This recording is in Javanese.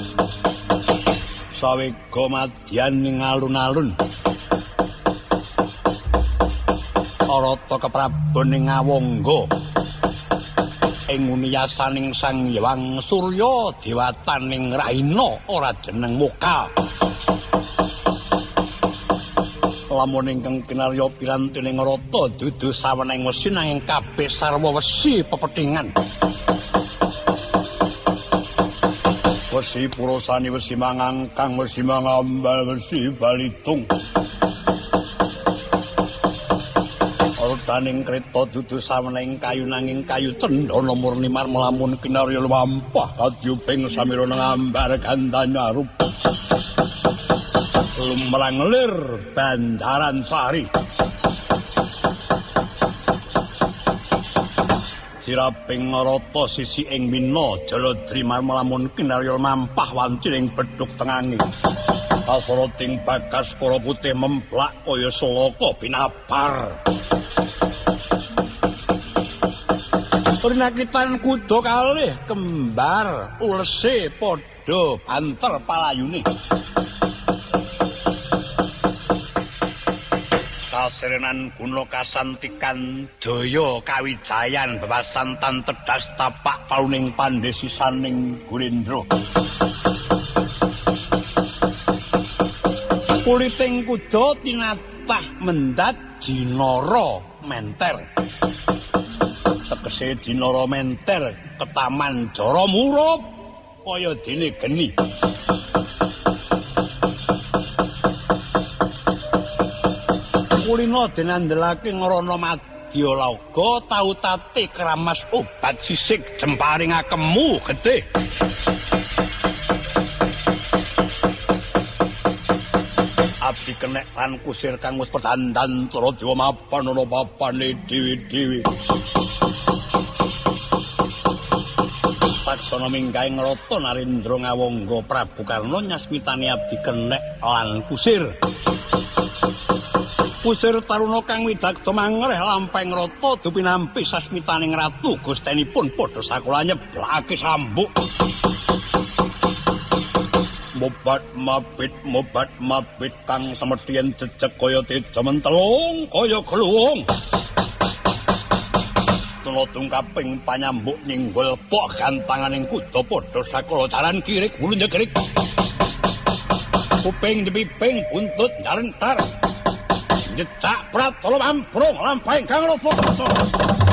Sawega madyan ning alun-alun. Arata keprabon ing Ngawangga. Ing uniyasaning Sang Hyang Surya dewataning Rahina ora jeneng Moka. Lamun ingkang kinarya pirantining rata dudu saweneng wesi nanging kabeh sarwa wesi pepethingan. Wesi purasani wesi mangangkang wesi mangambal wesi balitung. Ordaning kreta dudu saweneng kayu nanging kayu cendana murni marmel lamun kinarya lumampah kadyubing samira ngambar gandanya rupa. Lumrang lir Bandaran Sari. Siraping rata sisi ing Mina Jaladri marmelamun kinarya mampah wancining bedhug tenganging. Asrating bagas para putih memplak kaya selaka binabar. Rinakitan kuda kalih kembar ulese padha banter palayune. Kaserenan guna kasantikan daya kawijayan bebasan tan tedas tapak paluning pandesisaning Gurindra. Kuliting kuda tinatah mendat jinara menter. Tegese jinara menter ketaman jara murup kaya dene geni. Kulina dinandelake ngrana madya lauga tau tate kramas obat sisik jemparing akemu getih. Abdi kenek lan kusir kang wis pedandan cara dewa mapan ana papane dewi-dewi. Saksana minggaing rata Narendra Ngawangga Prabu Karna nyasmitani abdi kenek lan kusir. Kusir taruna kang widagda mangreh lampeng rata dupinampi sasmitaning ratu gustenipun padha sakula nyeblakake sambuk. Mobat mabit kang semedhian jejeg kaya tejamen telung kaya gluwung. Tulodung kaping panyambuk ninggul pok gantanganing kuda padha sakula jalan kirik bulu nyegrik. Kuping dipiping buntut jarentar. Jejak prat tolong amprung lampahing kang lopo.